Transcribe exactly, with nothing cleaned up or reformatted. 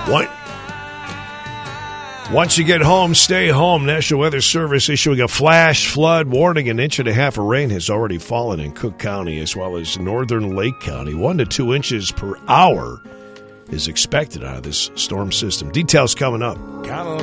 What? Once you get home, stay home. National Weather Service issuing a flash flood warning. An inch and a half of rain has already fallen in Cook County as well as northern Lake County. One to two inches per hour is expected out of this storm system. Details coming up.